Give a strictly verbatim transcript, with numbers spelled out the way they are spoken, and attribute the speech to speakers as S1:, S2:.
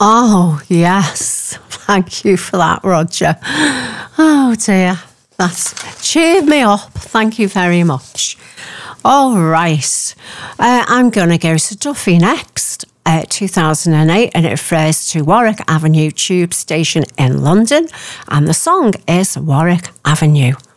S1: Oh, yes. Thank you for that, Roger. Oh, dear. That's cheered me up. Thank you very much. All right. Uh, I'm going to go to Duffy next. Uh, two thousand eight, and it refers to Warwick Avenue Tube Station in London. And the song is Warwick Avenue.